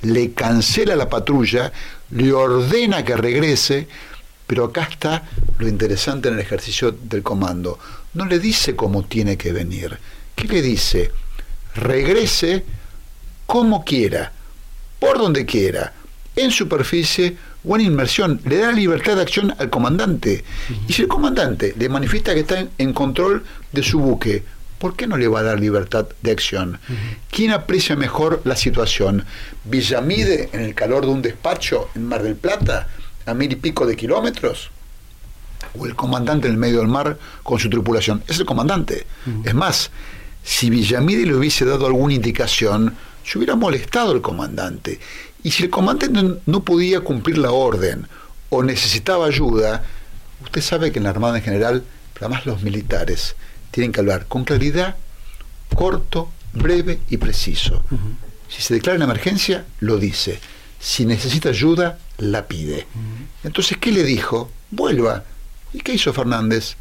le cancela la patrulla, le ordena que regrese, pero acá está lo interesante en el ejercicio del comando. No le dice cómo tiene que venir. ¿Qué le dice? Regrese como quiera, por donde quiera, en superficie o en inmersión. Le da libertad de acción al comandante. Y si el comandante le manifiesta que está en control de su buque, ¿por qué no le va a dar libertad de acción? ¿Quién aprecia mejor la situación? ¿Villamide en el calor de un despacho en Mar del Plata, a 1000 y pico de kilómetros? ¿O el comandante en el medio del mar con su tripulación? Es el comandante. Es más, si Villamide le hubiese dado alguna indicación, se hubiera molestado el comandante. Y si el comandante no podía cumplir la orden o necesitaba ayuda, usted sabe que en la Armada en general, pero además los militares, tienen que hablar con claridad, corto, breve y preciso. Si se declara una emergencia, lo dice. Si necesita ayuda, la pide. Entonces, ¿qué le dijo? Vuelva. ¿Y qué hizo Fernández?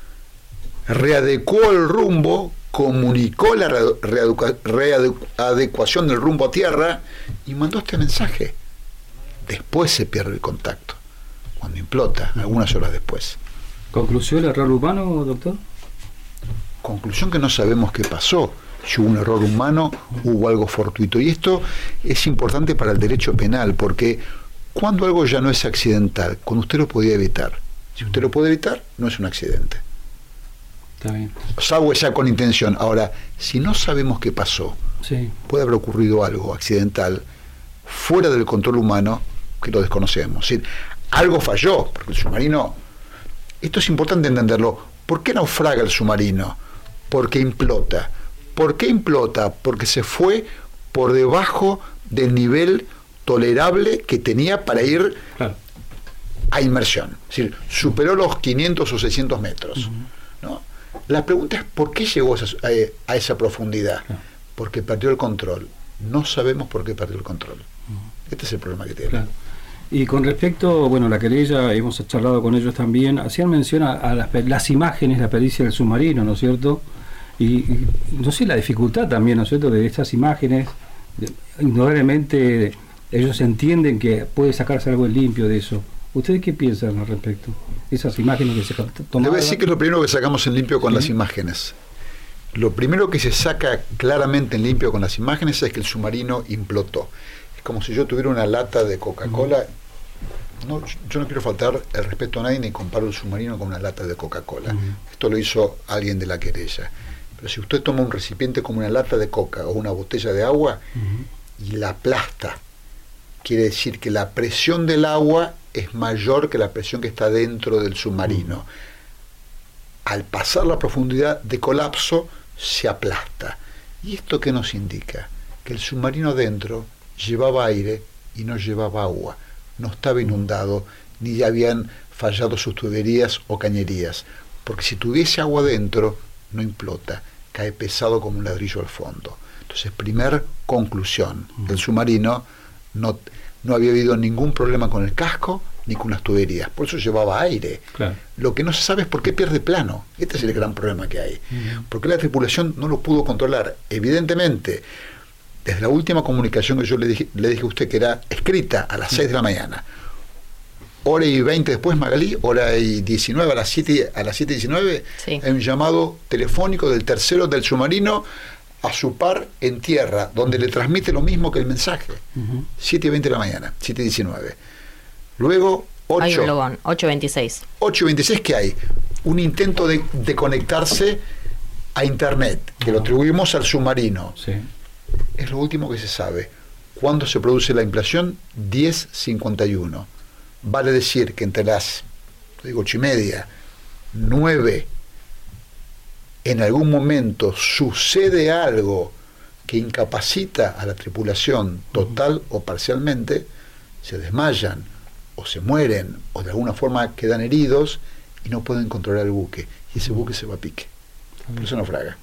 Readecuó el rumbo, comunicó la readecuación del rumbo a tierra y mandó este mensaje. Después se pierde el contacto, cuando implota, algunas horas después. ¿Conclusión el error humano, doctor? Conclusión que no sabemos qué pasó, si hubo un error humano, hubo algo fortuito. Y esto es importante para el derecho penal, porque cuando algo ya no es accidental, cuando usted lo podía evitar. Si usted lo puede evitar, no es un accidente. Está bien. Salvo ya con intención. Ahora, si no sabemos qué pasó, sí, puede haber ocurrido algo accidental fuera del control humano que lo desconocemos. Es decir, algo falló, porque el submarino, esto es importante entenderlo. ¿Por qué naufraga el submarino? Porque implota. ¿Por qué implota? Porque se fue por debajo del nivel tolerable que tenía para ir a inmersión. Es decir, superó los 500 o 600 metros. ¿No? La pregunta es ¿por qué llegó a esa profundidad? Porque perdió el control. No sabemos por qué perdió el control. Este es el problema que tiene. Claro. Y con respecto, bueno, la querella, hemos charlado con ellos también, hacían mención a las imágenes, la pericia del submarino, ¿no es cierto? Y no sé, la dificultad también, ¿no es cierto?, de estas imágenes. Indudablemente ellos entienden que puede sacarse algo en limpio de eso. ¿Ustedes qué piensan al respecto? Esas imágenes que se tomaron. Debo decir que es lo primero que sacamos en limpio con las imágenes. Lo primero que se saca claramente en limpio con las imágenes es que el submarino implotó. Es como si yo tuviera una lata de Coca-Cola. No, yo no quiero faltar el respeto a nadie ni comparo el submarino con una lata de Coca-Cola. Esto lo hizo alguien de la querella. Pero si usted toma un recipiente como una lata de coca o una botella de agua y la aplasta, quiere decir que la presión del agua es mayor que la presión que está dentro del submarino. Al pasar la profundidad de colapso, se aplasta. ¿Y esto qué nos indica? Que el submarino adentro llevaba aire y no llevaba agua. No estaba inundado, ni ya habían fallado sus tuberías o cañerías. Porque si tuviese agua adentro, no implota, cae pesado como un ladrillo al fondo. Entonces, primer conclusión, el submarino no había habido ningún problema con el casco ni con las tuberías, por eso llevaba aire. Claro. Lo que no se sabe es por qué pierde plano. Este es el gran problema que hay. Porque la tripulación no lo pudo controlar. Evidentemente, desde la última comunicación que yo le dije a usted, que era escrita a las 6 de la mañana, hora y 20 después, Magalí, hora y 19, a las 7:19, sí, hay un llamado telefónico del tercero del submarino a su par en tierra, donde le transmite lo mismo que el mensaje. 7:20 de la mañana, 7:19. Luego, 8:26. 8:26, ¿qué hay? Un intento de conectarse a internet, que lo atribuimos al submarino. Sí. Es lo último que se sabe. ¿Cuándo se produce la implosión? 10:51. Vale decir que entre las 8:30, 9, en algún momento sucede algo que incapacita a la tripulación total o parcialmente, se desmayan o se mueren o de alguna forma quedan heridos y no pueden controlar el buque, y ese buque se va a pique. Por eso naufraga.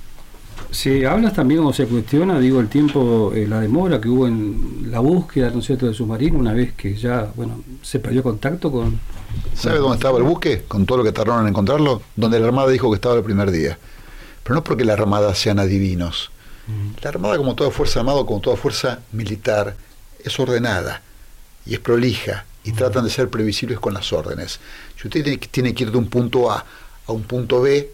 Se habla también o se cuestiona, el tiempo, la demora que hubo en la búsqueda, ¿no es cierto?, del submarino, una vez que ya, se perdió contacto con... ¿Sabe dónde estaba el buque? Con todo lo que tardaron en encontrarlo. Donde la Armada dijo que estaba el primer día. Pero no porque la Armada sean adivinos. La Armada, como toda fuerza armada, como toda fuerza militar, es ordenada y es prolija y tratan de ser previsibles con las órdenes. Si usted tiene que ir de un punto A a un punto B,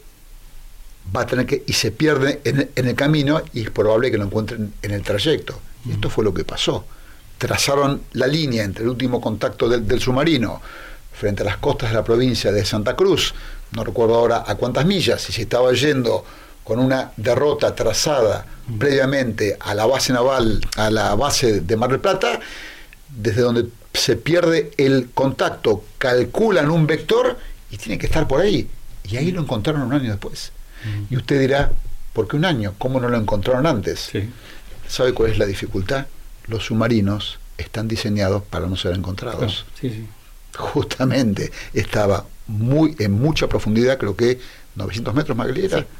va a tener que, y se pierde en el camino, y es probable que lo encuentren en el trayecto. Esto fue lo que pasó. Trazaron la línea entre el último contacto del submarino frente a las costas de la provincia de Santa Cruz, no recuerdo ahora a cuántas millas, y se estaba yendo con una derrota trazada previamente a la base naval, a la base de Mar del Plata, desde donde se pierde el contacto, calculan un vector y tiene que estar por ahí. Y ahí lo encontraron un año después. Y usted dirá, ¿por qué un año? ¿Cómo no lo encontraron antes? Sí. ¿Sabe cuál es la dificultad? Los submarinos están diseñados para no ser encontrados. Sí, sí. Justamente estaba en mucha profundidad, creo que 900 metros, Magalera, sí.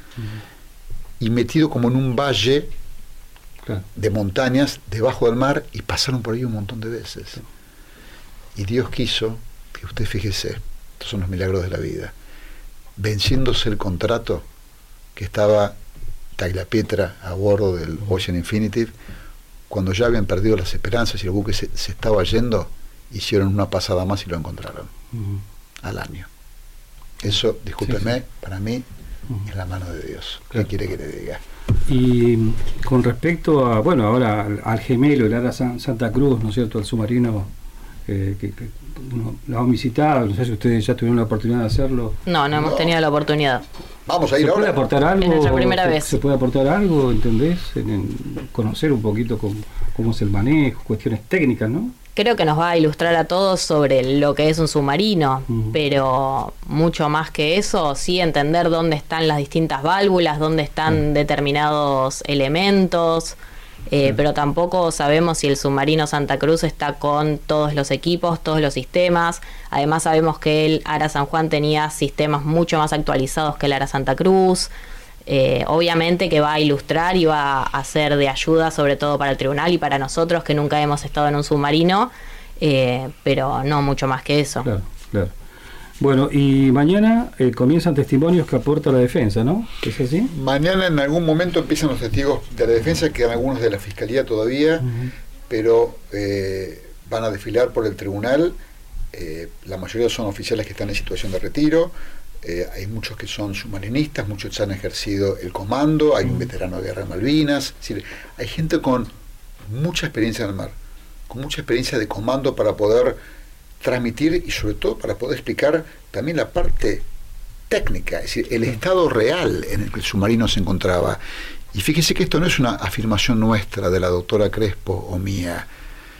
Y metido como en un valle de montañas debajo del mar, y pasaron por ahí un montón de veces. Sí. Y Dios quiso que usted, fíjese, estos son los milagros de la vida, venciéndose el contrato que estaba Tagliapietra a bordo del Ocean Infinitive, cuando ya habían perdido las esperanzas y el buque se estaba yendo, hicieron una pasada más y lo encontraron al año. Eso, discúlpeme, para mí es la mano de Dios. ¿Qué quiere que le diga? Y con respecto a, bueno, ahora al gemelo, el Ara Santa Cruz, ¿no es cierto?, el submarino que lo han visitado, no sé si ustedes ya tuvieron la oportunidad de hacerlo. No hemos tenido la oportunidad. Vamos a ir ahora. ¿Se puede aportar algo? Es nuestra primera vez. ¿Se puede aportar algo, entendés? En conocer un poquito cómo es el manejo, cuestiones técnicas, ¿no? Creo que nos va a ilustrar a todos sobre lo que es un submarino, pero mucho más que eso, sí entender dónde están las distintas válvulas, dónde están determinados elementos, pero tampoco sabemos si el submarino Santa Cruz está con todos los equipos, todos los sistemas. Además sabemos que el Ara San Juan tenía sistemas mucho más actualizados que el Ara Santa Cruz. Obviamente que va a ilustrar y va a ser de ayuda, sobre todo para el tribunal y para nosotros que nunca hemos estado en un submarino, pero no mucho más que eso. Claro, claro. Bueno, y mañana comienzan testimonios que aporta la defensa, ¿no? ¿Es así? Mañana en algún momento empiezan los testigos de la defensa, quedan algunos de la fiscalía todavía, pero van a desfilar por el tribunal. La mayoría son oficiales que están en situación de retiro. Hay muchos que son submarinistas, muchos han ejercido el comando, hay un veterano de guerra de Malvinas, es decir, hay gente con mucha experiencia en el mar, con mucha experiencia de comando para poder transmitir y sobre todo para poder explicar también la parte técnica, es decir, el estado real en el que el submarino se encontraba. Y fíjese que esto no es una afirmación nuestra de la doctora Crespo o mía.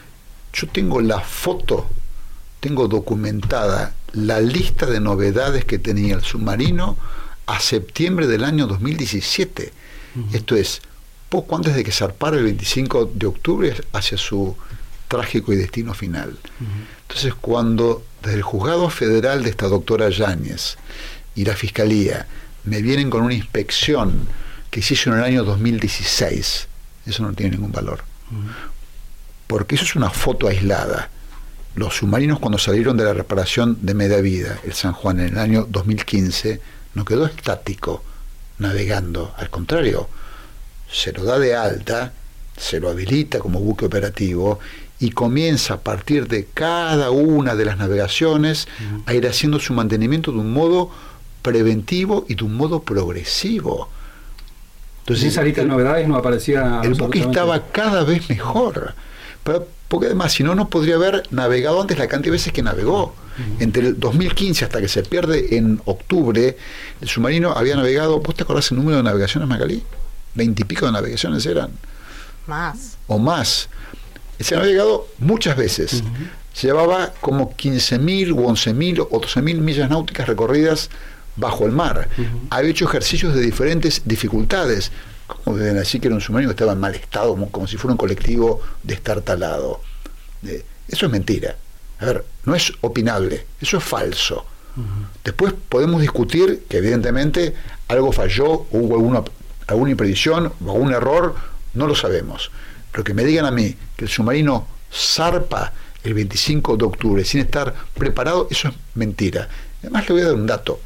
Yo tengo la foto, tengo documentada la lista de novedades que tenía el submarino a septiembre del año 2017. Esto es, poco antes de que zarpara el 25 de octubre hacia su trágico y destino final. Entonces, cuando desde el juzgado federal de esta doctora Yáñez y la fiscalía me vienen con una inspección que se hizo en el año 2016, eso no tiene ningún valor. Porque eso es una foto aislada. Los submarinos, cuando salieron de la reparación de media vida, el San Juan en el año 2015, no quedó estático navegando, al contrario, se lo da de alta, se lo habilita como buque operativo y comienza a partir de cada una de las navegaciones a ir haciendo su mantenimiento de un modo preventivo y de un modo progresivo. Entonces, esa lista de novedades no aparecía. El buque estaba cada vez mejor. Porque además, si no, no podría haber navegado antes la cantidad de veces que navegó. Entre el 2015 hasta que se pierde en octubre, el submarino había navegado, ¿vos te acordás el número de navegaciones, Magalí? 20 y pico de navegaciones eran. Más. O más. Se ha navegado muchas veces. Llevaba como 15.000 o 11.000 o 12.000 millas náuticas recorridas bajo el mar. Había hecho ejercicios de diferentes dificultades. ¿Cómo deben decir que era un submarino que estaba en mal estado, como si fuera un colectivo destartalado? Eso es mentira. A ver, no es opinable, eso es falso. Después podemos discutir que evidentemente algo falló, hubo alguna imprecisión o algún error, no lo sabemos. Pero que me digan a mí que el submarino zarpa el 25 de octubre sin estar preparado, eso es mentira. Además le voy a dar un dato.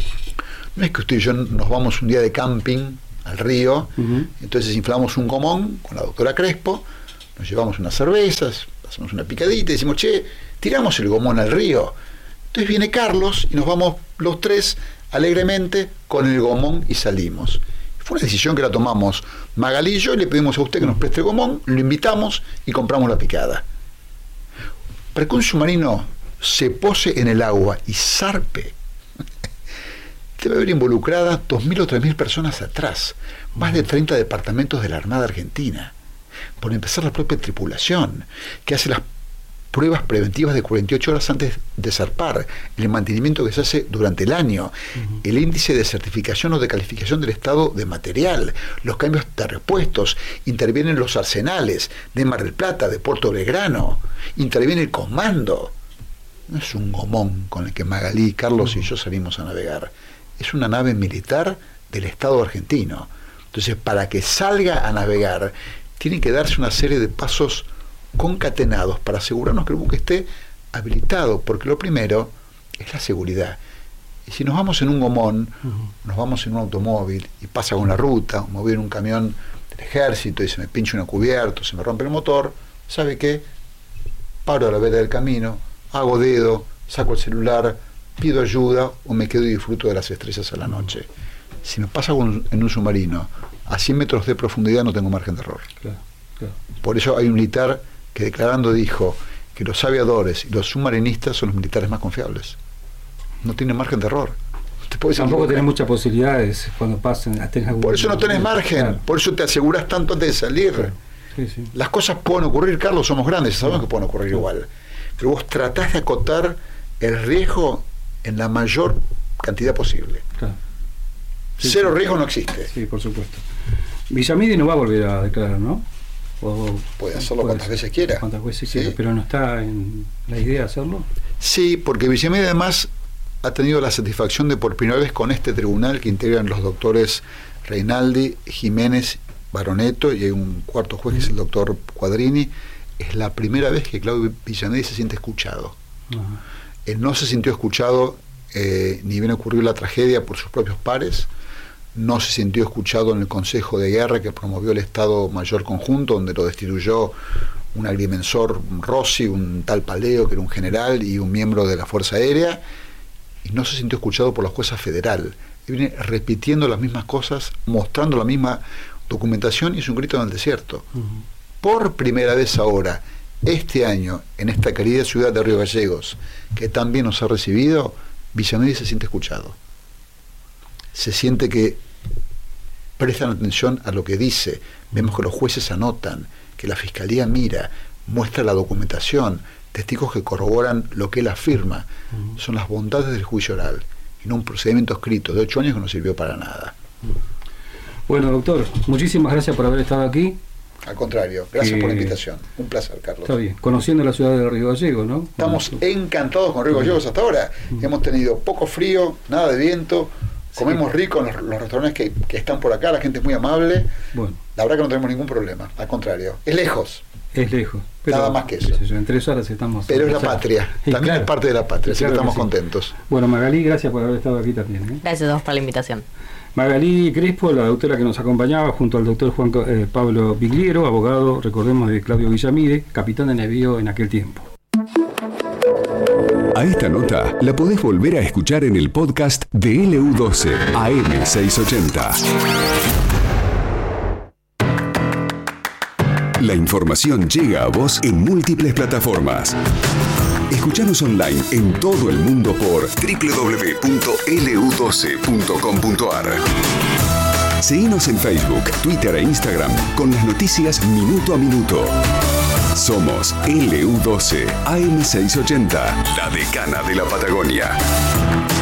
No es que usted y yo nos vamos un día de camping al río, entonces inflamos un gomón con la doctora Crespo, nos llevamos unas cervezas, hacemos una picadita y decimos, che, tiramos el gomón al río. Entonces viene Carlos y nos vamos los tres alegremente con el gomón y salimos. Fue una decisión que la tomamos Magalí y yo, y le pedimos a usted que nos preste el gomón, lo invitamos y compramos la picada. Para que un submarino se pose en el agua y zarpe, debe haber involucradas 2.000 o 3.000 personas atrás, más de 30 departamentos de la Armada Argentina. Por empezar, la propia tripulación, que hace las pruebas preventivas de 48 horas antes de zarpar, el mantenimiento que se hace durante el año, el índice de certificación o de calificación del estado de material, los cambios de repuestos, intervienen los arsenales de Mar del Plata, de Puerto Belgrano, interviene el comando. No es un gomón con el que Magalí, Carlos y yo salimos a navegar, es una nave militar del Estado argentino. Entonces, para que salga a navegar, tienen que darse una serie de pasos concatenados para asegurarnos que el buque esté habilitado, porque lo primero es la seguridad. Y si nos vamos en un gomón, nos vamos en un automóvil y pasa con la ruta, o me voy en un camión del ejército y se me pincha una cubierta, se me rompe el motor, ¿sabe qué? Paro a la vera del camino, hago dedo, saco el celular, pido ayuda o me quedo y disfruto de las estrellas a la noche. Si me pasa en un submarino a 100 metros de profundidad, no tengo margen de error. Claro. Por eso hay un militar que declarando dijo que los aviadores y los submarinistas son los militares más confiables. No tienen margen de error. Tampoco tenés muchas posibilidades cuando pasen. Por eso no tenés margen, claro. Por eso te aseguras tanto antes de salir. Claro. Sí. Las cosas pueden ocurrir, Carlos, somos grandes, sabemos que pueden ocurrir igual. Pero vos tratás de acotar el riesgo en la mayor cantidad posible. Claro. Cero riesgo no existe. Sí, por supuesto. Villamide no va a volver a declarar, ¿no? Puede hacerlo cuantas veces quiera. Cuantas veces quiera, pero no está en la idea de hacerlo. Sí, porque Villamide además ha tenido la satisfacción de por primera vez con este tribunal que integran los doctores Reinaldi, Jiménez, Baroneto y hay un cuarto juez que es el doctor Cuadrini. Es la primera vez que Claudio Villamide se siente escuchado. Él no se sintió escuchado ni bien ocurrió la tragedia por sus propios pares, no se sintió escuchado en el Consejo de Guerra que promovió el Estado Mayor Conjunto, donde lo destituyó un agrimensor Rossi, un tal Paleo, que era un general y un miembro de la Fuerza Aérea, y no se sintió escuchado por la jueza federal. Y viene repitiendo las mismas cosas, mostrando la misma documentación, y es un grito en el desierto. Por primera vez ahora, este año, en esta querida ciudad de Río Gallegos, que también nos ha recibido, Villamide se siente escuchado. Se siente que prestan atención a lo que dice. Vemos que los jueces anotan, que la fiscalía mira, muestra la documentación, testigos que corroboran lo que él afirma. Son las bondades del juicio oral, y no un procedimiento escrito de 8 años que no sirvió para nada. Bueno, doctor, muchísimas gracias por haber estado aquí. Al contrario, gracias por la invitación. Un placer, Carlos. Está bien, conociendo la ciudad de Río Gallegos, ¿no? Estamos encantados con Río Gallegos hasta ahora. Hemos tenido poco frío, nada de viento, comemos rico en los restaurantes que están por acá, la gente es muy amable. Bueno. La verdad que no tenemos ningún problema, al contrario. Es lejos. Es lejos. Pero, nada más que eso. En 3 horas estamos... Pero es la patria, también claro, es parte de la patria, así que estamos contentos. Bueno, Magalí, gracias por haber estado aquí también. Gracias a vos por la invitación. Magalí Crespo, la doctora que nos acompañaba, junto al doctor Juan Pablo Bigliero, abogado, recordemos, de Claudio Villamide, capitán de navío en aquel tiempo. A esta nota la podés volver a escuchar en el podcast de LU12 AM680. La información llega a vos en múltiples plataformas. Escuchanos online en todo el mundo por www.lu12.com.ar. Seguinos en Facebook, Twitter e Instagram con las noticias minuto a minuto. Somos LU12 AM680, la decana de la Patagonia.